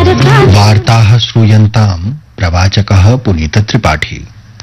वार्ताः श्रूयन्ताम् प्रवाचकः पुनीत त्रिपाठी।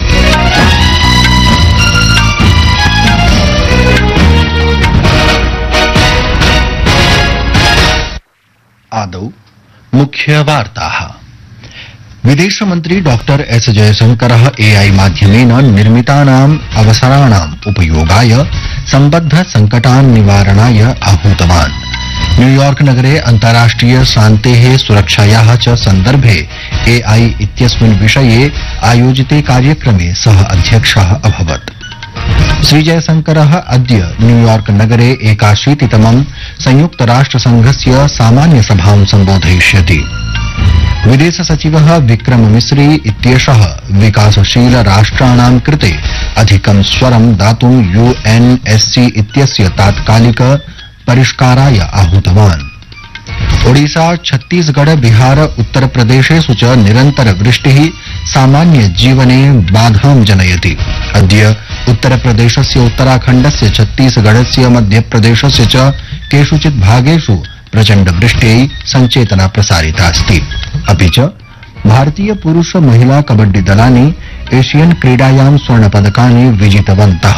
आदौ मुख्य वार्ताः। विदेश मंत्री डॉक्टर एस जयशंकरः एआई माध्यमेन निर्मितानाम् अवसराणाम् उपयोगाय सम्बद्ध संकटान् निवारणाय आहूतवान्। न्यूयॉर्क नगरे अन्ताराष्ट्रिय शान्तेः सुरक्षायाः च सन्दर्भे एआई इत्यस्मिन् विषये आयोजिते कार्यक्रमे सः अध्यक्षः अभवत्। श्री जयशंकरः अद्य न्यूयॉर्क नगरे 81तमं संयुक्तराष्ट्रसंघस्य सामान्य सभां सम्बोधयिष्यति। विदेश सचिवः विक्रम मिस्री इत्येषः विकासशील राष्ट्राणां कृते अधिकं स्वरं दातुं यूएनएससी इत्यस्य तात्कालिक परिष्काराय आहूतवान्। ओडिशा, छत्तीसगढ़, बिहार, उत्तर प्रदेशेषु च निरन्तर वृष्टिः सामान्य जीवने बाधां जनयति। अद्य उत्तर प्रदेशस्य, उत्तराखण्डस्य, छत्तीसगढ़स्य, मध्यप्रदेशस्य च केषुचित् भागेषु प्रचण्ड वृष्ट्यै सञ्चेतना प्रसारितास्ति। अपि च भारतीय पुरुष महिला कबड्डी दलानि एशियन क्रीडायां स्वर्णपदकानि विजितवन्तः।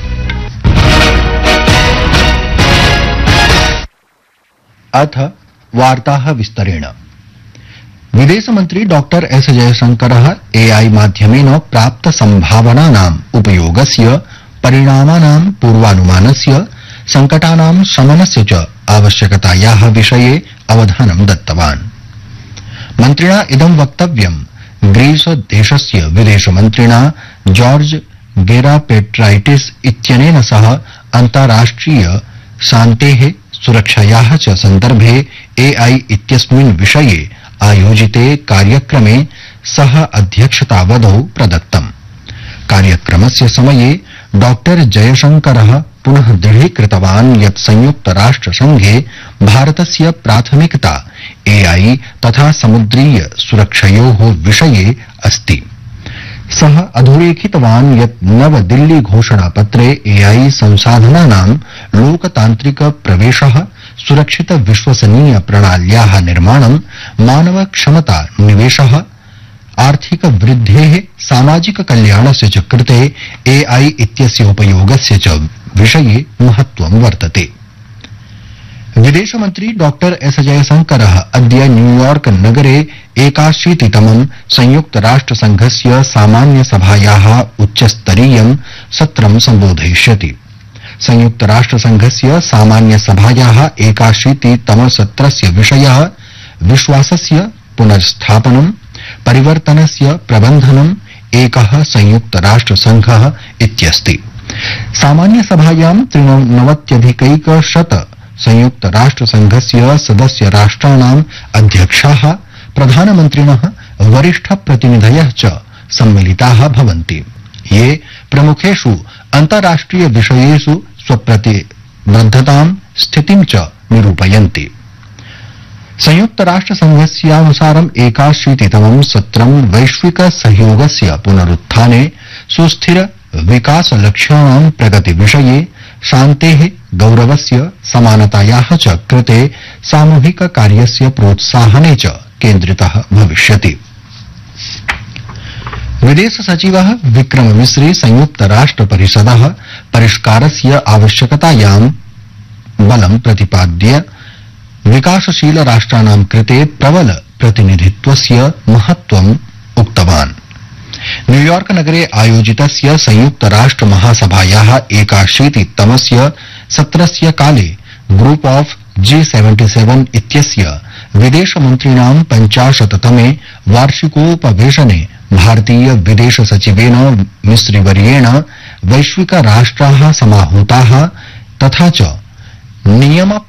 अथ वार्ताः विस्तरेण। विदेश मंत्री डॉक्टर एस जयशंकरः एआई माध्यमेन प्राप्त संभावनानाम् उपयोगस्य, परिणामानां पूर्वानुमानस्य, संकटानां शमनस्य च आवश्यकतायाः विषये अवधानं दत्तवान्। मन्त्रिणा इदं वक्तव्यं ग्रीस देशस्य विदेशमन्त्रिणा जॉर्ज गेरापेट्राइटिस इत्यनेन सह अन्ताराष्ट्रिय शान्तेः, सुरक्षायाः च सन्दर्भे एआई इत्यस्मिन् विषये आयोजिते कार्यक्रमे सह अध्यक्षतावधौ प्रदत्तम्। कार्यक्रमस्य समये डॉक्टर जयशंकरः पुनः दृढीकृतवान् यत् संयुक्तराष्ट्रसंघे भारतस्य प्राथमिकता एआई तथा समुद्रीय सुरक्षयोः विषये अस्ति। सः अधोरेखितवान् यत् नवदिल्ली घोषणापत्रे एआई संसाधनानां लोकतान्त्रिक प्रवेशः, सुरक्षित विश्वसनीय प्रणाल्याः निर्माणं, मानव क्षमता निवेशः, आर्थिक वृद्धेः, सामाजिक कल्याणस्य च कृते एआई इत्यस्य उपयोगस्य च विषये महत्वं वर्तते। विदेश मंत्री डॉक्टर एस जयशंकरः अद्य न्यूयॉर्क नगरे 81तमं संयुक्त राष्ट्र संघस्य सामान्य सभायाः उच्चस्तरीयं सत्रं सम्बोधयिष्यति। संयुक्त राष्ट्र संघस्य सामान्य सभायाः 81तम सत्रस्य विषयः विश्वासस्य पुनर्स्थापनं, परिवर्तनस्य प्रबन्धनम्, एकः संयुक्त राष्ट्र संघः इत्यस्ति। सामान्य सभायां 93,100 संयुक्त राष्ट्र संघस्य सदस्य राष्ट्राणाम् अध्यक्षाः, प्रधानमन्त्रिणः, वरिष्ठ प्रतिनिधयः च सम्मिलिताः भवन्ति। ये प्रमुखेषु अन्ताराष्ट्रिय विषयेषु स्वप्रतिबद्धतां, स्थितिं च निरूपयन्ति। संयुक्त राष्ट्र संघस्यानुसारं 81तमं सत्रं वैश्विक सहयोगस्य पुनरुत्थाने, सुस्थिर विकास लक्ष्याणां प्रगति विषये, शान्तेः, गौरवस्य, समानतायाः च कृते सामूहिक कार्यस्य प्रोत्साहने च केन्द्रितः भविष्यति। विदेश सचिवः विक्रम मिस्री संयुक्त राष्ट्र परिषदः परिष्कारस्य आवश्यकतायां बलं प्रतिपाद्य विकासशील राष्ट्राणां कृते प्रबल प्रतिनिधित्वस्य महत्वम् उक्तवान्। न्यूयॉर्क नगरे आयोजितस्य संयुक्त राष्ट्र महासभायाः 81तमस्य सत्रस्य काले ग्रुप ऑफ G77 इत्यस्य विदेशमन्त्रिणां 50तमे वार्षिकोपवेशने भारतीय विदेश सचिवेन मिस्रीवर्येण वैश्विक राष्ट्राः समाहूताः तथा च नियम